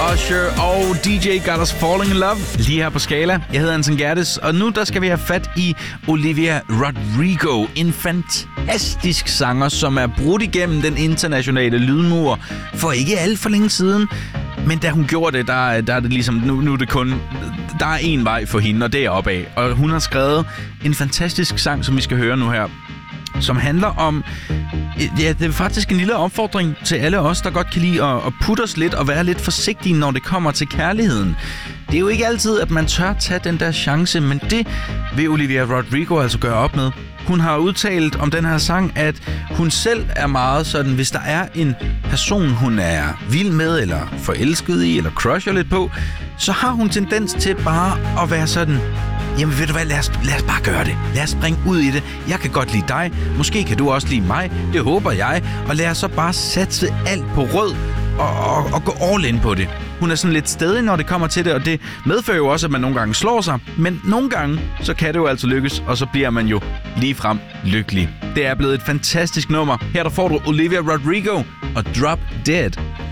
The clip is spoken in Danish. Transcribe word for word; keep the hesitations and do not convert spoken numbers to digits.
Usher og D J Got Us Falling in Love lige her på Skala. Jeg hedder Anton Gerdes, og nu der skal vi have fat i Olivia Rodrigo. En fantastisk sanger, som er brudt igennem den internationale lydmur for ikke alt for længe siden. Men da hun gjorde det, der, der er det ligesom, nu, nu er det kun, der er én vej for hende, og det er opad. Og hun har skrevet en fantastisk sang, som vi skal høre nu her, som handler om, ja, det er faktisk en lille opfordring til alle os, der godt kan lide at, at putte os lidt og være lidt forsigtige, når det kommer til kærligheden. Det er jo ikke altid, at man tør tage den der chance, men det vil Olivia Rodrigo altså gøre op med. Hun har udtalt om den her sang, at hun selv er meget sådan, hvis der er en person, hun er vild med, eller forelsket i, eller crusher lidt på, så har hun tendens til bare at være sådan, jamen ved du hvad, lad os, lad os bare gøre det. Lad os springe ud i det. Jeg kan godt lide dig. Måske kan du også lide mig. Det håber jeg. Og lad os så bare satse alt på rød og, og, og gå all in på det. Hun er sådan lidt stedig, når det kommer til det, og det medfører jo også, at man nogle gange slår sig. Men nogle gange, så kan det jo altså lykkes, og så bliver man jo ligefrem lykkelig. Det er blevet et fantastisk nummer. Her der får du Olivia Rodrigo og Drop Dead